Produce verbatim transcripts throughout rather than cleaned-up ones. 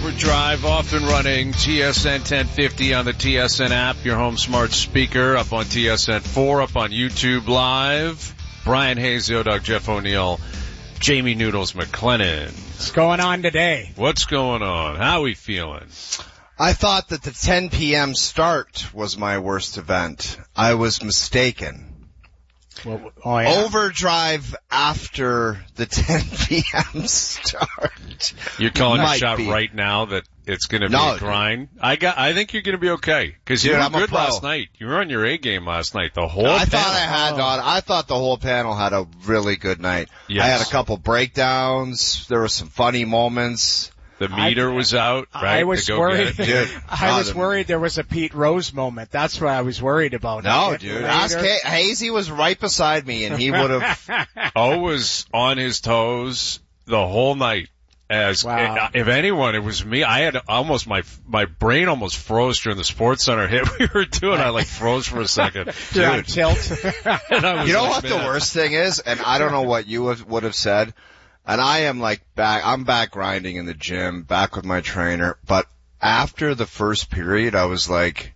Overdrive off and running. T S N ten fifty on the T S N app, your home smart speaker, up on T S N four, up on YouTube Live. Brian Hayes, the O-Dog, Jeff O'Neill, Jamie Noodles McLennan. What's going on today? What's going on? How are we feeling? I thought that the ten p.m. start was my worst event. I was mistaken. Well, oh, yeah. Overdrive after the ten p.m. start. You're calling Might a shot be. right now that it's going to be No, a grind? I got. I think you're going to be okay because you Dude, were I'm a good pro. last night. You were on your A game last night. The whole I panel. thought I had on. I thought the whole panel had a really good night. Yes. I had a couple breakdowns. There were some funny moments. The meter I, was out, right? I was to go worried. get it. Dude, I no, was the- worried there was a Pete Rose moment. That's what I was worried about. No, I get dude. later. Ask Ha- Hazy was right beside me, and he would have. O was on his toes the whole night. As Wow. if anyone, it was me. I had almost my my brain almost froze during the Sports Center hit we were doing. I like froze for a second. You're on Dude. tilt. And I was You know like, what the man. worst thing is? And I don't know what you have, would have said. And I am like back, I'm back grinding in the gym, back with my trainer. But after the first period, I was like,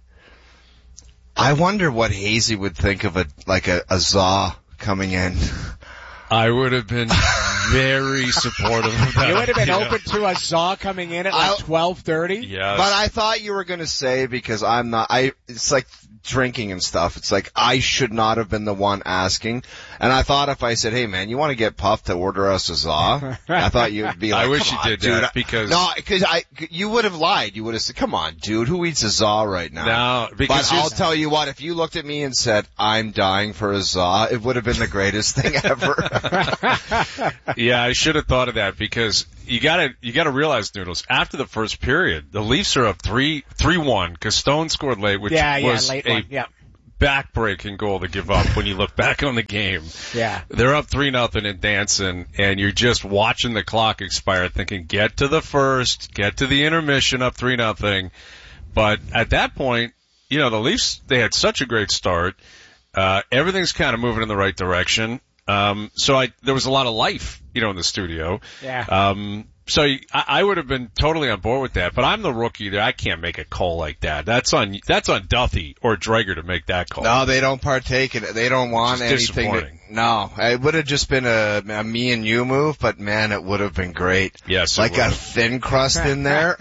I wonder what Hazy would think of a, like a, a Zaw coming in. I would have been very supportive of that. You would have been Yeah. open to a Zaw coming in at like I'll- twelve thirty. Yes. But I thought you were going to say, because I'm not, I, it's like drinking and stuff. It's like I should not have been the one asking. And I thought if I said, hey man, you want to get puffed to order us a Zaw? I thought you would be like, I wish come you on, did dude. that because No, because I, you would have lied. You would have said, come on, dude, who eats a Zaw right now? no, because But I'll here's- tell you what, if you looked at me and said, I'm dying for a Zaw, it would have been the greatest thing ever. yeah, I should have thought of that because you gotta, you gotta realize, Noodles, after the first period, the Leafs are up three, three one because Stone scored late, which Yeah, yeah, was late a one. Yeah, back-breaking goal to give up when you look back on the game. yeah. They're up three nothing and dancing, and you're just watching the clock expire, thinking, get to the first, get to the intermission, up three nothing. But at that point, you know, the Leafs, they had such a great start. Uh, everything's kind of moving in the right direction. Um, so I, there was a lot of life, you know, in the studio. Yeah. Um, so I, I would have been totally on board with that, but I'm the rookie there. I can't make a call like that. That's on, that's on Duffy or Drager to make that call. No, they don't partake in it. They don't want Which is anything. To, disappointing. no, it would have just been a, a me and you move, but man, it would have been great. Yes, it like would a have. thin crust in there.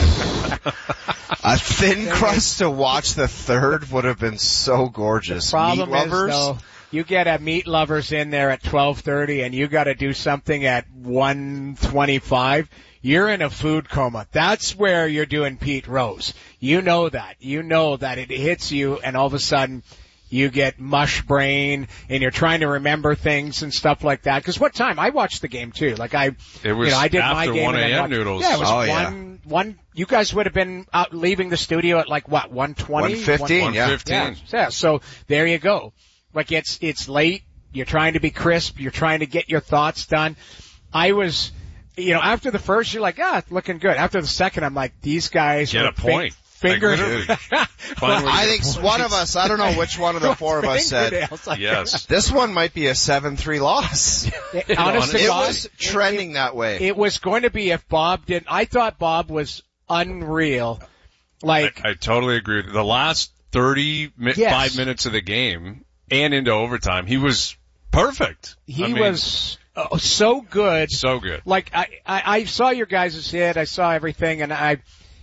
A thin crust to watch the third would have been so gorgeous. Problem Meat lovers. is though, you get a meat lovers in there at twelve thirty, and you got to do something at one twenty-five. You're in a food coma. That's where you're doing Pete Rose. You know that. You know that it hits you, and all of a sudden you get mush brain, and you're trying to remember things and stuff like that. Because what time? I watched the game too. Like I, It was you know, I did my after game one and then a.m. watched- Noodles. Yeah, it was Oh, one, yeah. one. You guys would have been out leaving the studio at like what, one twenty? one fifteen, yeah. one fifteen. Yeah, yeah. So there you go. Like it's it's late. You're trying to be crisp. You're trying to get your thoughts done. I was, you know, after the first, you're like, ah, it's looking good. After the second, I'm like, these guys Get were a point. Finger. Like, literally. Find where I you think get one points. of us, I don't know which one of the four of us said, Fingernails, like- Yes. this one might be a seven three loss. Honest to It God, was trending that way. it was going to be if Bob did. I thought Bob was unreal. Like, I, I totally agree with you. The last thirty, mi- Yes. five minutes of the game and into overtime, he was perfect. he I mean, was uh, so good. so good. Like I, I, I saw your guys' hit, I saw everything, and I,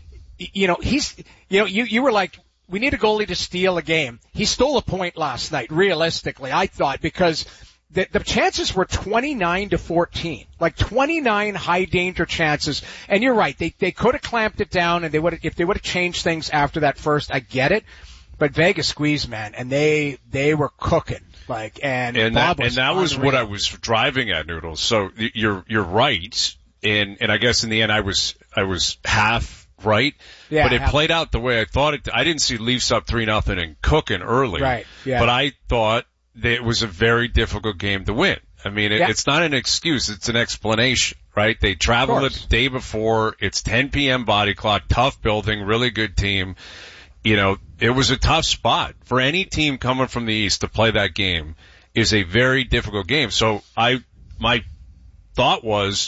you know, he's, you know, you, you were like, we need a goalie to steal a game. He stole a point last night, realistically, I thought, because the, the chances were twenty-nine to fourteen, like twenty-nine high danger chances. And you're right, they, they could have clamped it down, and they would, if they would have changed things after that first, I get it. But Vegas squeezed, man, and they, they were cooking. Like, and, And Bob that, was and that was unreal. what I was driving at, Noodles. So y- you're, you're right. And, and I guess in the end I was, I was half right. Yeah, but it half- played out the way I thought it, I didn't see Leafs up three nothing and cooking early. Right, yeah. But I thought that it was a very difficult game to win. I mean, it, Yeah. it's not an excuse. It's an explanation, right? They traveled course. the day before. It's ten p.m. body clock, tough building, really good team. You know, it was a tough spot for any team coming from the East to play that game is a very difficult game. So I, my thought was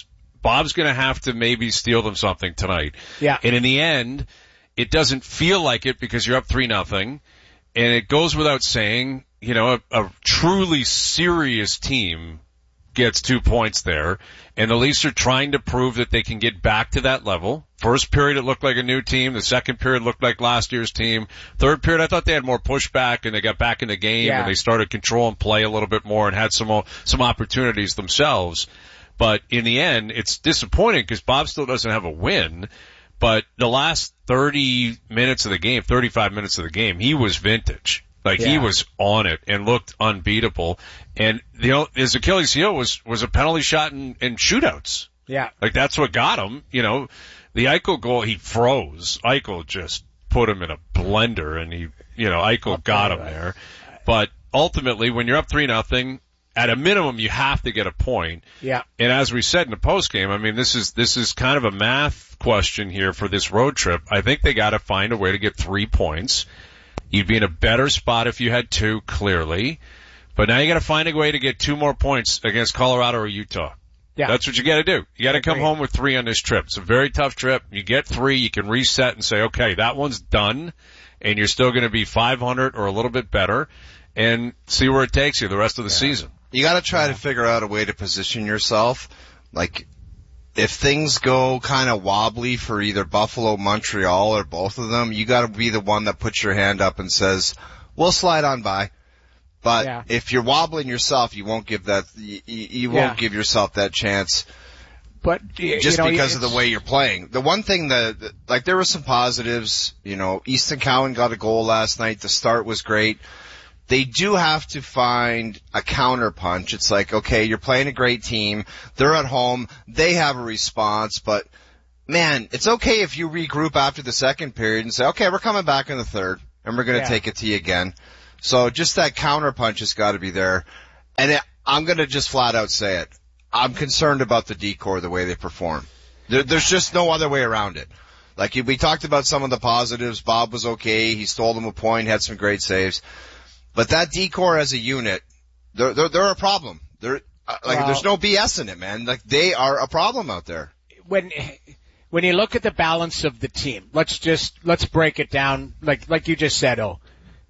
Bob's going to have to maybe steal them something tonight. Yeah. And in the end, it doesn't feel like it because you're up three nothing, and it goes without saying, you know, a, a truly serious team gets two points there, and the Leafs are trying to prove that they can get back to that level. First period, it looked like a new team. The second period looked like last year's team. Third period, I thought they had more pushback, and they got back in the game, yeah. and they started control and play a little bit more and had some some opportunities themselves. But in the end, it's disappointing because Bob still doesn't have a win. But the last thirty minutes of the game, thirty-five minutes of the game, he was vintage. Like, yeah. he was on it and looked unbeatable. And, you know, his Achilles heel was, was a penalty shot in, in shootouts. Yeah. Like, that's what got him. You know, the Eichel goal, he froze. Eichel just put him in a blender, and he, you know, Eichel Okay, got him right. there. But ultimately, when you're up three nothing, at a minimum, you have to get a point. Yeah. And as we said in the postgame, I mean, this is, this is kind of a math question here for this road trip. I think they got to find a way to get three points. You'd be in a better spot if you had two, clearly. But now you got to find a way to get two more points against Colorado or Utah. Yeah. That's what you got to do. You got to come Agreed. home with three on this trip. It's a very tough trip. You get three, you can reset and say, okay, that one's done, and you're still going to be five hundred or a little bit better, and see where it takes you the rest of the Yeah. season. You got to try to figure out a way to position yourself. Like, if things go kind of wobbly for either Buffalo, Montreal, or both of them, you got to be the one that puts your hand up and says, "We'll slide on by." But yeah. if you're wobbling yourself, you won't give that. You, you won't Yeah. give yourself that chance. But you Just know, because of it's- the way you're playing. The one thing that, like, there were some positives. You know, Easton Cowan got a goal last night. The start was great. They do have to find a counter punch. It's like, okay, you're playing a great team. They're at home. They have a response, but man, it's okay if you regroup after the second period and say, okay, we're coming back in the third and we're going to Yeah. take it to you again. So just that counter punch has got to be there. And it, I'm going to just flat out say it. I'm concerned about the decor, the way they perform. There, there's just no other way around it. Like, we talked about some of the positives. Bob was okay. He stole them a point, had some great saves. But that decor as a unit, they're, they're, they're a problem. They're, uh, like, Well, there's no B S in it, man. Like, they are a problem out there. when when you look at the balance of the team, let's just let's break it down like like you just said. Oh,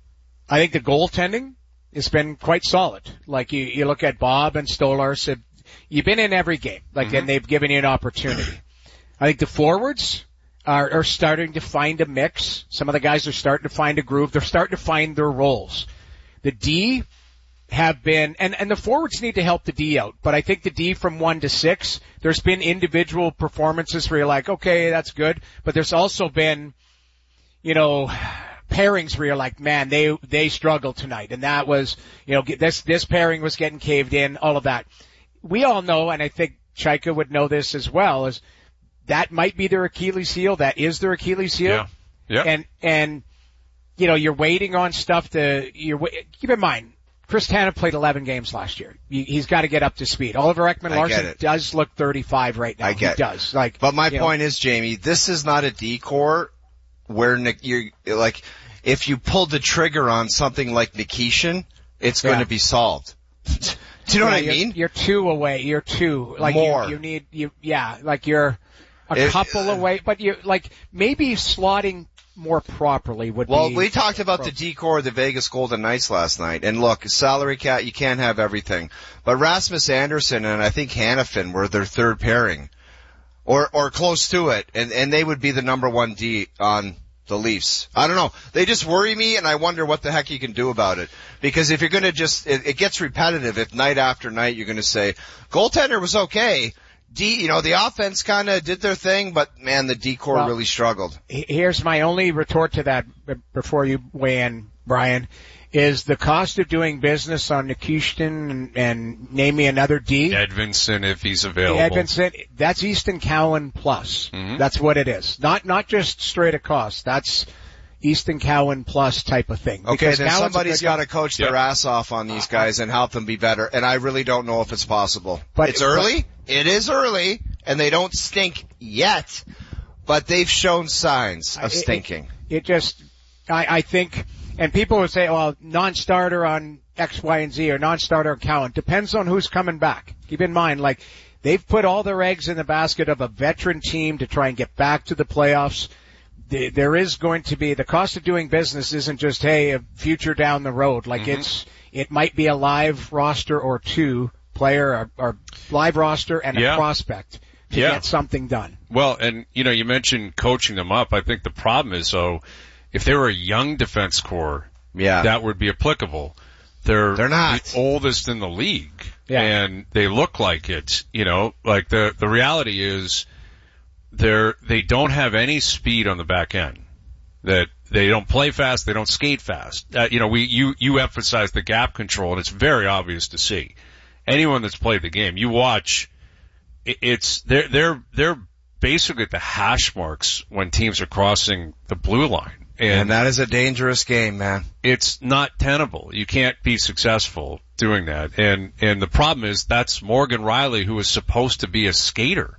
I think the goaltending has been quite solid. Like, you you look at Bob and Stolar, said you've been in every game, like, Mm-hmm. and they've given you an opportunity. I think the forwards are are starting to find a mix. Some of the guys are starting to find a groove. They're starting to find their roles. The D have been, and, and the forwards need to help the D out, but I think the D from one to six, there's been individual performances where you're like, okay, that's good, but there's also been, you know, pairings where you're like, man, they, they struggled tonight, and that was, you know, this, this pairing was getting caved in, all of that. We all know, and I think Chaika would know this as well, is that might be their Achilles heel, that is their Achilles heel. Yeah. Yeah. And, and, you know, you're waiting on stuff to, you're, keep in mind, Chris Tanev played eleven games last year. He's got to get up to speed. Oliver I get Ekman-Larsson it. does look thirty-five right now. I get He does. Like, But my you know, point is, Jamie, this is not a decor where Nik- you're, like, if you pulled the trigger on something like Nikishin, it's going Yeah. to be solved. Do you know yeah, what I you're, mean? You're two away. You're two. Like, More. You, you need, you, yeah, like you're a It- couple away, but you, like, maybe slotting more properly would Well, be. we talked about the decor of the Vegas Golden Knights last night, and look, salary cap, you can't have everything. But Rasmus Anderson and I think Hannafin were their third pairing, or or close to it, and and they would be the number one D on the Leafs. I don't know. They just worry me, and I wonder what the heck you can do about it. Because if you're going to just, it, it gets repetitive. If night after night you're going to say, goaltender was okay. D, you know, the offense kind of did their thing, but man, the decor Well, really struggled. Here's my only retort to that b- before you weigh in, Brian, is the cost of doing business on Nikishin and, and name me another D. Edvinson, if he's available. Edmondson, that's Easton Cowan plus. Mhm. That's what it is. Not, not just straight a cost. That's Easton Cowan plus type of thing. Okay, Because then Cowan's a somebody's good- got to coach their Yep. ass off on these guys and help them be better, and I really don't know if it's possible. But- it's early. It is early, and they don't stink yet, but they've shown signs of It- it- stinking. It just, I, I think, and people would say, well, non-starter on X, Y, and Z or non-starter on Cowan. Depends on who's coming back. Keep in mind, like, they've put all their eggs in the basket of a veteran team to try and get back to the playoffs. There is going to be, the cost of doing business isn't just, hey, a future down the road. Like mm-hmm. it's, it might be a live roster or two player or, or live roster and yeah. a prospect to yeah. get something done. Well, and you know, you mentioned coaching them up. I think the problem is, though, if they were a young defense core, yeah. that would be applicable. They're, They're not. the oldest in the league, yeah. and they look like it. You know, like the the reality is, they're they don't have any speed on the back end. That they don't play fast, they don't skate fast. Uh, you know, we you you emphasize the gap control, and it's very obvious to see. Anyone that's played the game, you watch, it, it's they're they're they're basically at the hash marks when teams are crossing the blue line. And, and that is a dangerous game, man. It's not tenable. You can't be successful doing that. And and the problem is that's Morgan Riley, who is supposed to be a skater.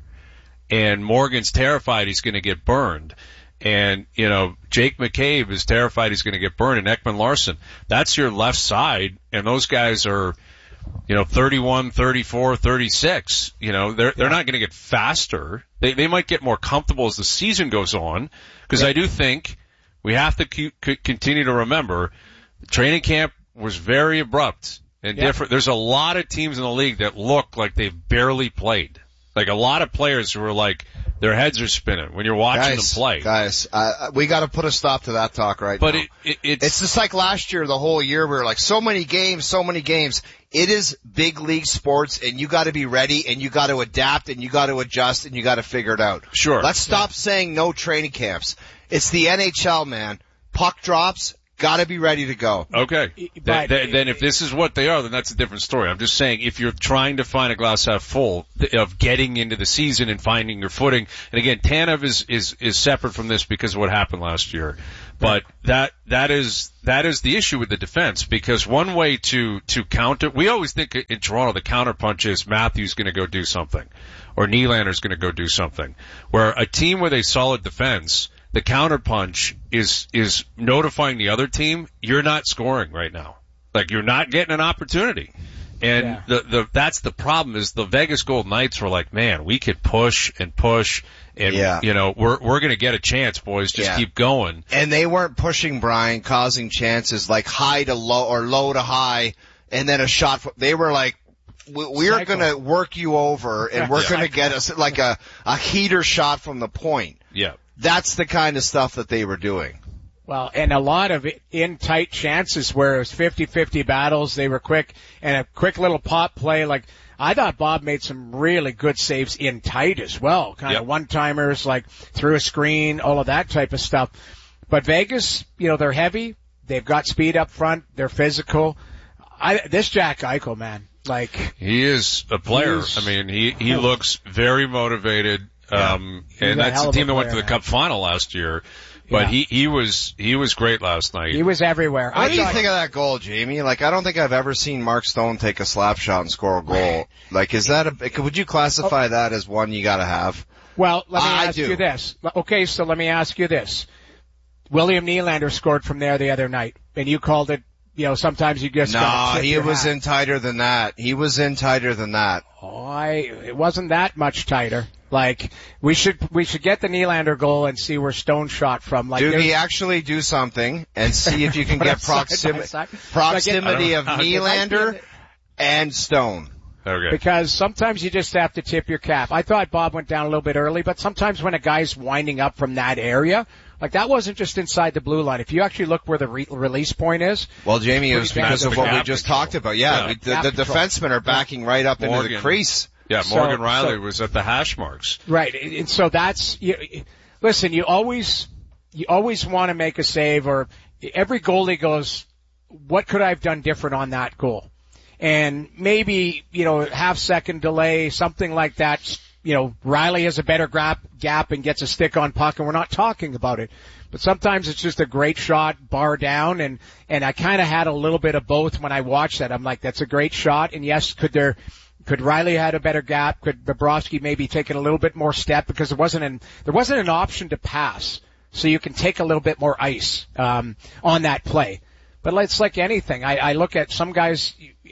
And Morgan's terrified he's going to get burned. And, you know, Jake McCabe is terrified he's going to get burned. And Ekman Larson, that's your left side. And those guys are, you know, thirty-one, thirty-four, thirty-six. You know, they're, they're not going to get faster. They, they might get more comfortable as the season goes on. Because yeah. I do think we have to keep, continue to remember training camp was very abrupt and yeah. different. There's a lot of teams in the league that look like they've barely played. Like a lot of players who are like, their heads are spinning when you're watching guys, them play. Guys, uh, we got to put a stop to that talk right but now. But it, it, it's, it's just like last year, the whole year, we were like, so many games, so many games. It is big league sports, and you got to be ready, and you got to adapt, and you got to adjust, and you got to figure it out. Sure. Let's stop yeah. saying no training camps. It's the N H L, man. Puck drops. Got to be ready to go. Okay. But, then, then if this is what they are, then that's a different story. I'm just saying if you're trying to find a glass half full of getting into the season and finding your footing, and again, Tanev is, is, is separate from this because of what happened last year. But that, that is, that is the issue with the defense, because one way to, to counter, we always think in Toronto the counterpunch is Matthews gonna go do something, or Nylander's gonna go do something. Where a team with a solid defense, the counterpunch is, is notifying the other team, you're not scoring right now. Like, you're not getting an opportunity. And yeah. the, the, that's the problem is the Vegas Golden Knights were like, man, we could push and push and, yeah. you know, we're, we're gonna get a chance, boys. Just yeah. keep going. And they weren't pushing Brian, causing chances like high to low or low to high and then a shot. For, they were like, we're going to work you over and we're yeah. going to get us like a, a heater shot from the point. Yeah. That's the kind of stuff that they were doing. Well, and a lot of it in tight chances where it was fifty-fifty battles. They were quick and a quick little pop play. Like, I thought Bob made some really good saves in tight as well. Kind yep. of one-timers, like through a screen, all of that type of stuff. But Vegas, you know, they're heavy. They've got speed up front. They're physical. I, this Jack Eichel, man, like. He is a player. I mean, he, he looks very motivated. Um, yeah. and that's the team that player, went to the man. Cup final last year. But yeah. he, he was, he was great last night. He was everywhere. What I do you thought, think of that goal, Jamie? Like, I don't think I've ever seen Mark Stone take a slap shot and score a goal. Like, is that a, would you classify oh. that as one you gotta have? Well, let me I ask do. you this. Okay, so let me ask you this. William Nylander scored from there the other night, and you called it, you know, sometimes you just no, gotta tip he your was hat. in tighter than that. He was in tighter than that. Oh, I, it wasn't that much tighter. Like, we should, we should get the Nylander goal and see where Stone shot from. Like, Doogie, actually do something and see if you can get proximity, proximity of Nylander and Stone. Okay. Because sometimes you just have to tip your cap. I thought Bob went down a little bit early, but sometimes when a guy's winding up from that area, like that wasn't just inside the blue line. If you actually look where the re- release point is. Well, Jamie, it was because of what we just control. talked about. Yeah, yeah. we, the, the defensemen are backing right up Morgan. into the crease. Yeah, Morgan so, Riley so, was at the hash marks. Right, and so that's, you, listen, you always, you always want to make a save, or every goalie goes, what could I have done different on that goal? And maybe, you know, half second delay, something like that. You know, Riley has a better gap, gap and gets a stick on puck, and we're not talking about it. But sometimes it's just a great shot, bar down, and, and I kind of had a little bit of both when I watched that. I'm like, that's a great shot, and yes, could there, could Riley had a better gap? Could Bobrovsky maybe take it a little bit more step, because there wasn't an, there wasn't an option to pass, so you can take a little bit more ice, um, on that play. But it's like anything. I, I look at some guys,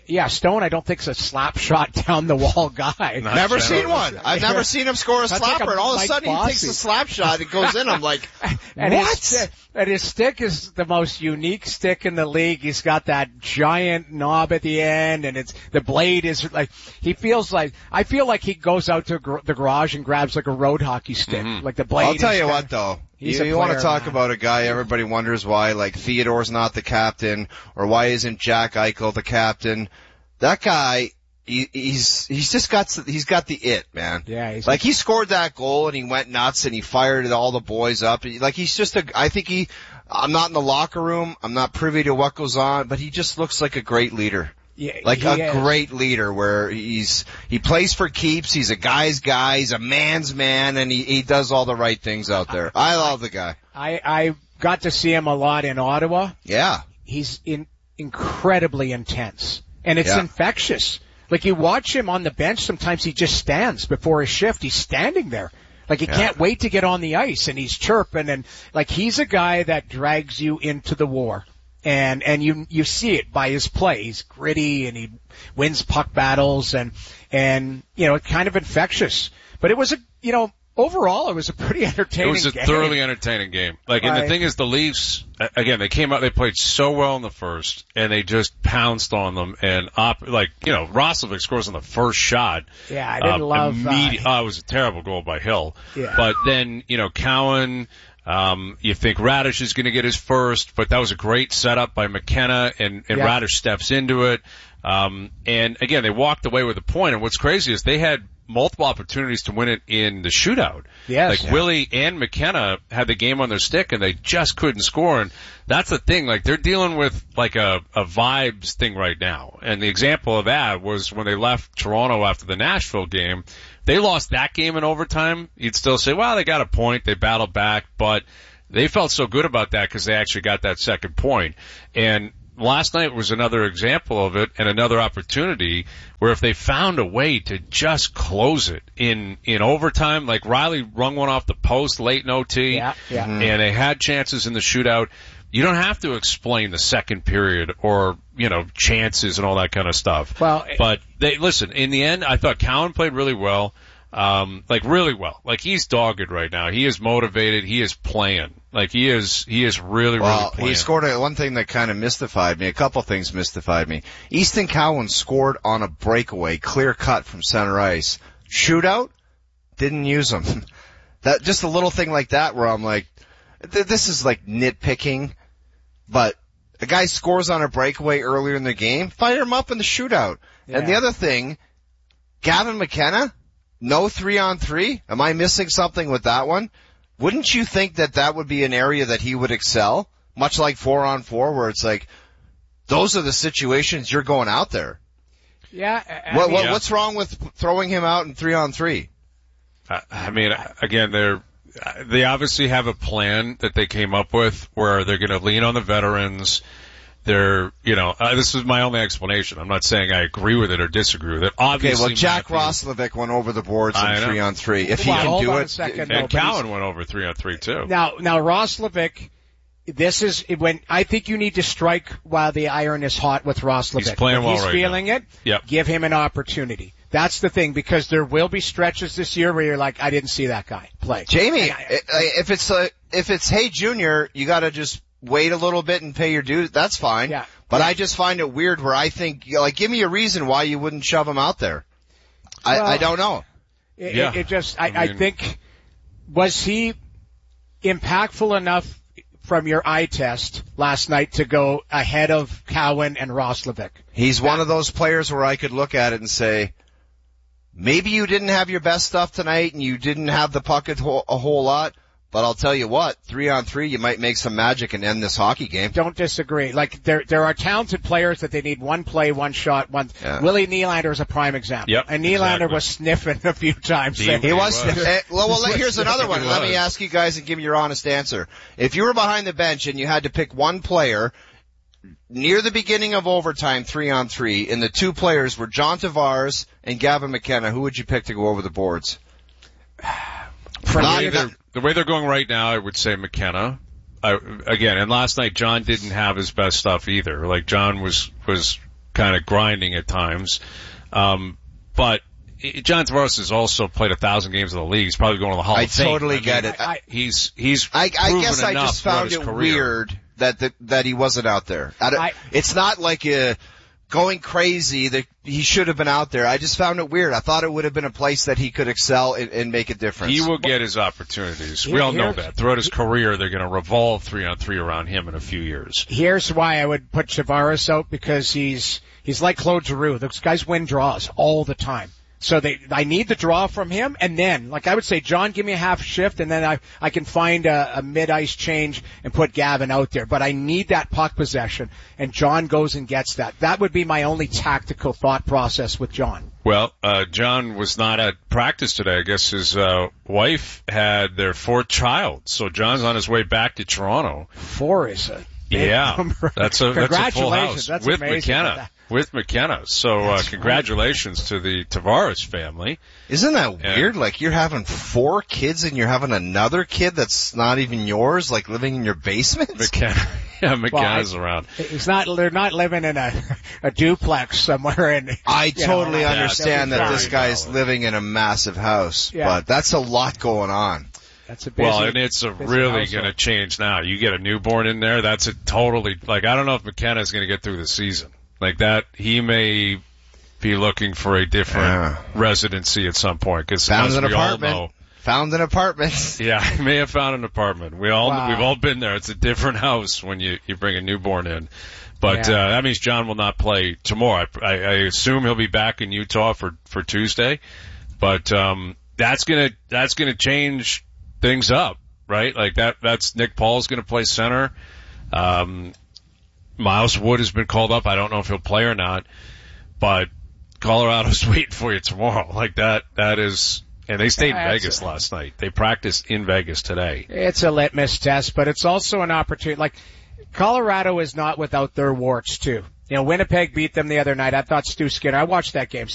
Yeah, Stone, I don't think is a slap shot down the wall guy. Not never seen one. I've never seen him score a slapper, like and all of a sudden Bossy. He takes a slap shot. It goes in. I'm like, and what? His, and his stick is the most unique stick in the league. He's got that giant knob at the end, and it's the blade is like he feels like I feel like he goes out to gr- the garage and grabs like a road hockey stick, mm-hmm. like the blade. I'll tell you kinda, what, though. You, you want to talk man. about a guy everybody wonders why, like Theodore's not the captain, or why isn't Jack Eichel the captain? That guy, he, he's he's just got he's got the it, man. Yeah, he's like he scored that goal and he went nuts and he fired all the boys up. Like he's just a. I think he. I'm not in the locker room. I'm not privy to what goes on, but he just looks like a great leader. Yeah, like a is. great leader where he's, he plays for keeps, he's a guy's guy, he's a man's man, and he, he does all the right things out there. I love the guy. I, I got to see him a lot in Ottawa. Yeah. He's in, incredibly intense. And it's yeah. infectious. Like you watch him on the bench, sometimes he just stands before his shift. He's standing there. Like he yeah. can't wait to get on the ice and he's chirping and like he's a guy that drags you into the war. And, and you, you see it by his play. He's gritty and he wins puck battles and, and, you know, kind of infectious. But it was a, you know, overall it was a pretty entertaining game. It was a game. thoroughly entertaining game. Like, and right. the thing is the Leafs, again, they came out, they played so well in the first and they just pounced on them and op, like, you know, Roslovic scores on the first shot. Yeah, I didn't um, love, immediate, uh, oh, it was a terrible goal by Hill. Yeah. But then, you know, Cowan, Um, you think Radish is going to get his first, but that was a great setup by McKenna, and, and yeah. Radish steps into it. Um, and again, they walked away with a point. And what's crazy is they had multiple opportunities to win it in the shootout. Yes. Like yeah. Willie and McKenna had the game on their stick, and they just couldn't score. And that's the thing. Like they're dealing with like a, a vibes thing right now. And the example of that was when they left Toronto after the Nashville game. They lost that game in overtime. You'd still say, well, they got a point. They battled back, but they felt so good about that because they actually got that second point. And last night was another example of it and another opportunity where if they found a way to just close it in, in overtime, like Riley rung one off the post late in O T, yeah, yeah. and they had chances in the shootout. You don't have to explain the second period or, you know, chances and all that kind of stuff. Well, but they, listen, in the end, I thought Cowan played really well. Um, like really well. Like he's dogged right now. He is motivated. He is playing. Like he is, he is really, well, really playing. He scored a, one thing that kind of mystified me. A couple things mystified me. Easton Cowan scored on a breakaway, clear cut from center ice. Shootout, didn't use him. That, just a little thing like that where I'm like, th- this is like nitpicking. But a guy scores on a breakaway earlier in the game, fire him up in the shootout. Yeah. And the other thing, Gavin McKenna, no three on three. Am I missing something with that one? Wouldn't you think that that would be an area that he would excel? Much like four on four where it's like, those are the situations you're going out there. Yeah. I what, mean, what, yeah. What's wrong with throwing him out in three on three? I, I mean, again, they're, they obviously have a plan that they came up with where they're going to lean on the veterans. They're, you know, uh, this is my only explanation. I'm not saying I agree with it or disagree with it. Obviously, okay, well, Jack Matthews, Roslovic went over the boards in I know. three on three. If well, he can hold do on it, a second, and no, Cowan went over three on three too. Now, now Roslovic, this is when I think you need to strike while the iron is hot with Roslovic. He's playing when well he's right feeling now. it. Yep. Give him an opportunity. That's the thing, because there will be stretches this year where you're like, I didn't see that guy play. Jamie, I, if it's a, if it's hey Junior, you got to just wait a little bit and pay your dues. That's fine. Yeah. But yeah. I just find it weird where I think, like, give me a reason why you wouldn't shove him out there. I, well, I don't know. It, yeah. it, it just, I, I, mean, I think, was he impactful enough from your eye test last night to go ahead of Cowan and Roslovic? He's that, one of those players where I could look at it and say, maybe you didn't have your best stuff tonight and you didn't have the puck a whole, a whole lot, but I'll tell you what, three on three, you might make some magic and end this hockey game. Don't disagree. Like, there, there are talented players that they need one play, one shot, one. Yeah. Willie Nylander is a prime example. Yep, and Nylander exactly. was sniffing a few times. He, saying, He was. was. Uh, well, well, here's another one. He Let me was. ask you guys and give me your honest answer. If you were behind the bench and you had to pick one player near the beginning of overtime, three on three, and the two players were John Tavares and Gavin McKenna, who would you pick to go over the boards? The Not way, even- they're, the way they're going right now, I would say McKenna. I, again, and last night John didn't have his best stuff either. Like John was was kind of grinding at times. Um, but John Tavares has also played a thousand games in the league. He's probably going to the Hall I of Fame. totally I mean, get it. I, he's he's. I, I guess I enough just found his it career. weird that the, that he wasn't out there. I, I, it's not like a going crazy that he should have been out there. I just found it weird. I thought it would have been a place that he could excel and, and make a difference. He will get his opportunities. Here, we all know that. Throughout his career, they're going to revolve three on three around him in a few years. Here's why I would put Tavares out, because he's he's like Claude Giroux. Those guys win draws all the time. So they, I need the draw from him, and then, like I would say, John, give me a half shift, and then I, I can find a, a mid-ice change and put Gavin out there. But I need that puck possession, and John goes and gets that. That would be my only tactical thought process with John. Well, uh, John was not at practice today. I guess his, uh, wife had their fourth child, so John's on his way back to Toronto. Four is a big Yeah, number. that's a, that's a full house. That's with amazing. McKenna. With McKenna. So, uh, congratulations to the Tavares family. Isn't that Yeah. weird? Like you're having four kids and you're having another kid that's not even yours, like living in your basement? McKenna. Yeah, McKenna's well, I, around. It's not, they're not living in a, a duplex somewhere in, I totally know, understand that this very guy's valid. living in a massive house, Yeah. but that's a lot going on. That's a busy, Well, and it's a really going to change now. You get a newborn in there, that's a totally, like, I don't know if McKenna's going to get through the season. Like that, he may be looking for a different Yeah. residency at some point. Cause Found as an we all apartment. know, Found an apartment. yeah, he may have found an apartment. We all, Wow. we've all been there. It's a different house when you, you bring a newborn in. But, Yeah. uh, that means John will not play tomorrow. I, I, I assume he'll be back in Utah for, for Tuesday. But, um, that's gonna, that's gonna change things up, right? Like that, that's Nick Paul's gonna play center. Um, Miles Wood has been called up. I don't know if he'll play or not, but Colorado's waiting for you tomorrow. Like that, that is, and they stayed in That's Vegas a- last night. They practiced in Vegas today. It's a litmus test, but it's also an opportunity. Like, Colorado is not without their warts, too. You know, Winnipeg beat them the other night. I thought Stu Skinner, I watched that game.